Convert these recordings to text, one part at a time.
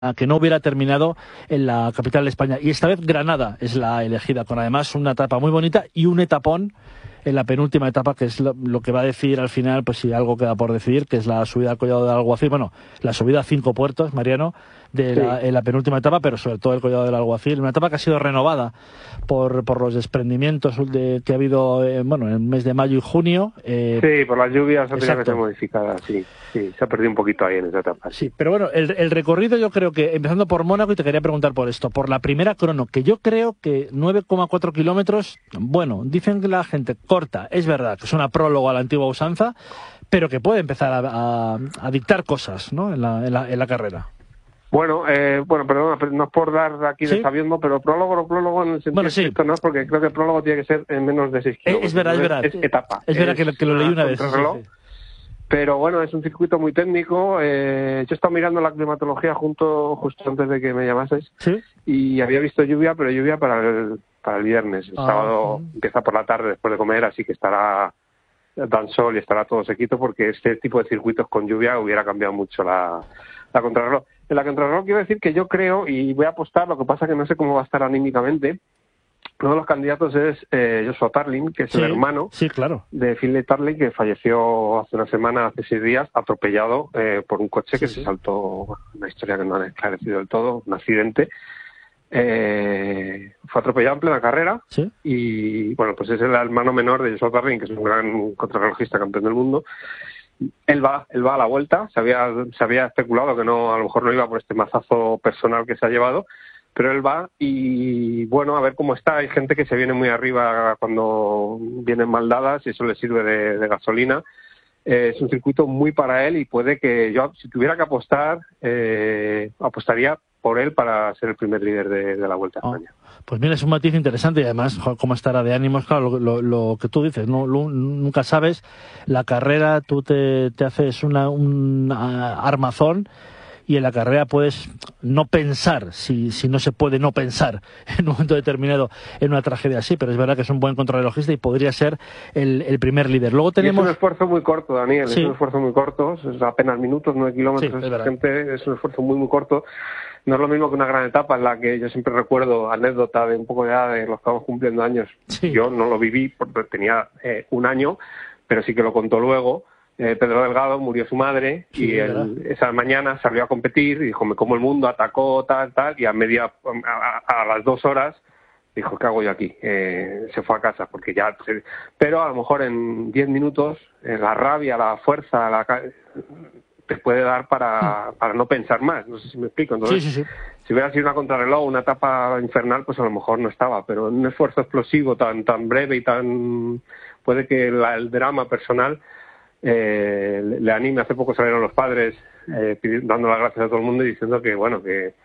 que no hubiera terminado en la capital de España. Y esta vez Granada es la elegida, con además una etapa muy bonita y un etapón en la penúltima etapa, que es lo que va a decidir al final, pues si algo queda por decidir, que es la subida al Collado del Alguacil, bueno, la subida a 5 puertos, Mariano, en la penúltima etapa, pero sobre todo el Collado del Alguacil, una etapa que ha sido renovada por los desprendimientos que ha habido en el mes de mayo y junio. Sí, por las lluvias ha tenido que ser modificada, sí, se ha perdido un poquito ahí en esa etapa. Sí, pero bueno, el recorrido yo creo que, empezando por Mónaco, y te quería preguntar por esto, por la primera crono, que yo creo que 9,4 kilómetros, bueno, dicen que la gente corta, es verdad, que es una prólogo a la antigua usanza, pero que puede empezar a dictar cosas, ¿no?, en la carrera. Bueno, perdona, no es por dar aquí desabiendo, pero prólogo en el sentido de esto no es, porque creo que el prólogo tiene que ser en menos de 6 kilómetros. Es verdad. Es etapa. Es verdad que lo leí una vez. Sí. Pero bueno, es un circuito muy técnico. Yo he estado mirando la climatología justo antes de que me llamases. ¿Sí? Y había visto lluvia, pero lluvia para el viernes. El sábado empieza por la tarde después de comer, así que estará dan sol y estará todo sequito, porque este tipo de circuitos con lluvia hubiera cambiado mucho la contrarreloj. En la contrarreloj quiero decir que yo creo, y voy a apostar, lo que pasa que no sé cómo va a estar anímicamente. Uno de los candidatos es Joshua Tarling, que es el hermano de Finlay Tarling, que falleció hace una semana, hace 6 días, atropellado por un coche que se saltó, una historia que no han esclarecido del todo, un accidente. Fue atropellado en plena carrera y, bueno, pues es el hermano menor de Joshua Tarling, que es un gran contrarrelojista, campeón del mundo. Él va a la vuelta, se había especulado que no, a lo mejor no iba por este mazazo personal que se ha llevado, pero él va y, bueno, a ver cómo está. Hay gente que se viene muy arriba cuando vienen mal dadas y eso le sirve de gasolina. Es un circuito muy para él y puede que yo, si tuviera que apostar, apostaría por él para ser el primer líder de la Vuelta a España. Pues mira, es un matiz interesante y además cómo estará de ánimos. Claro, lo que tú dices, nunca sabes. La carrera, tú te haces un armazón y en la carrera puedes no pensar, si no se puede no pensar en un momento determinado en una tragedia así, pero es verdad que es un buen contrarrelojista y podría ser el primer líder. Luego tenemos... Y es un esfuerzo muy corto, Daniel, es un esfuerzo muy corto, es apenas minutos, 9 kilómetros, es un esfuerzo muy corto. No es lo mismo que una gran etapa en la que yo siempre recuerdo anécdota de un poco de edad de los que estamos cumpliendo años. Yo no lo viví porque tenía 1 año, pero sí que lo contó luego. Pedro Delgado, murió su madre y esa mañana salió a competir y dijo, me como el mundo, atacó, tal, y a las 2 horas dijo, ¿qué hago yo aquí? Se fue a casa porque ya... Pero a lo mejor en 10 minutos la rabia, la fuerza, te puede dar para no pensar más, no sé si me explico. Entonces, si hubiera sido una contrarreloj, una etapa infernal, pues a lo mejor no estaba, pero en un esfuerzo explosivo tan breve y tan... puede que el drama personal le anime. Hace poco salieron los padres dando las gracias a todo el mundo y diciendo que, bueno,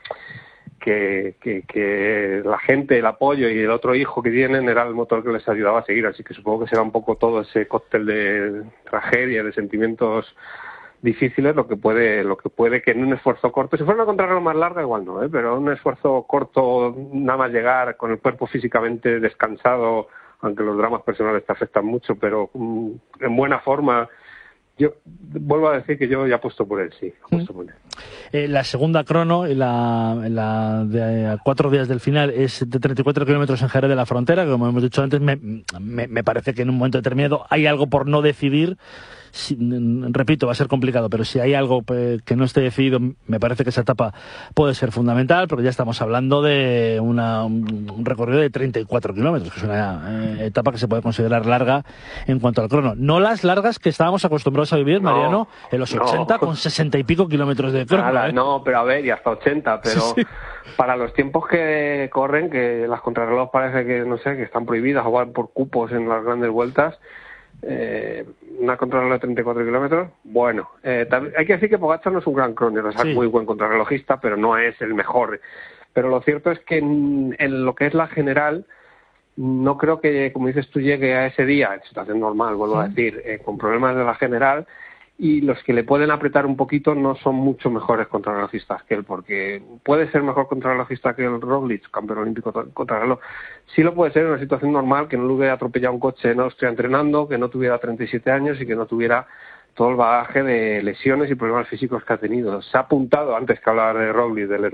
que la gente, el apoyo y el otro hijo que tienen era el motor que les ayudaba a seguir, así que supongo que será un poco todo ese cóctel de tragedia, de sentimientos difíciles lo que puede que en un esfuerzo corto, si fuera una contrarreloj más larga igual no, pero un esfuerzo corto, nada más llegar con el cuerpo físicamente descansado, aunque los dramas personales te afectan mucho, pero en buena forma. Yo vuelvo a decir que yo ya apuesto por él, apuesto por él. La segunda crono, la de 4 días del final, es de 34 kilómetros en Jerez de la Frontera, que como hemos dicho antes, me parece que en un momento determinado hay algo por no decidir. Repito, va a ser complicado, pero si hay algo que no esté decidido, me parece que esa etapa puede ser fundamental, porque ya estamos hablando de un recorrido de 34 kilómetros, que es una etapa que se puede considerar larga en cuanto al crono. No las largas que estábamos acostumbrados a vivir, Mariano, en los 80 con 60 y pico kilómetros de crono. Nada, no, pero a ver, y hasta 80, pero para los tiempos que corren, que las contrarreloj parece que, no sé, que están prohibidas o van por cupos en las grandes vueltas, una contrarreloj de 34 kilómetros, bueno, hay que decir que Pogačar no es un gran crónico, es muy buen contrarrelojista, pero no es el mejor. Pero lo cierto es que en lo que es la general, no creo que, como dices tú, llegue a ese día, en situación normal, vuelvo a decir, con problemas de la general, y los que le pueden apretar un poquito no son mucho mejores contrarrelojistas que él, porque puede ser mejor contrarrelojista que el Roglic, campeón olímpico contrarreloj. Sí lo puede ser en una situación normal, que no le hubiera atropellado un coche en Austria entrenando, que no tuviera 37 años y que no tuviera todo el bagaje de lesiones y problemas físicos que ha tenido. Se ha apuntado, antes que hablar de Roglic, del